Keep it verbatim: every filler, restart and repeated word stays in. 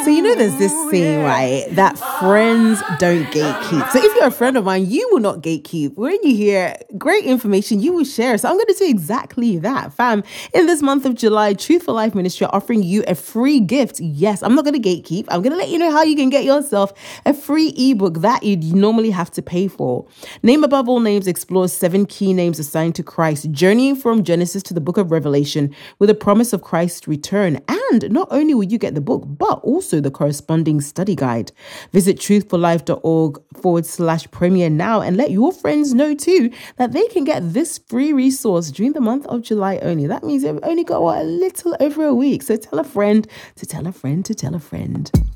So you know there's this saying, right, that friends don't gatekeep. So if you're a friend of mine, you will not gatekeep. When you hear great information, you will share. So I'm going to do exactly that, fam. In this month of July, Truth for Life Ministry are offering you a free gift. Yes, I'm not going to gatekeep. I'm going to let you know how you can get yourself a free ebook that you'd normally have to pay for. Name Above All Names explores seven key names assigned to Christ, journeying from Genesis to the book of Revelation with a promise of Christ's return. And not only will you get the book, but also the corresponding study guide. Visit truthforlife.org forward slash premiere now and let your friends know too that they can get this free resource during the month of July only. That means they've only got what, a little over a week. So tell a friend to tell a friend to tell a friend.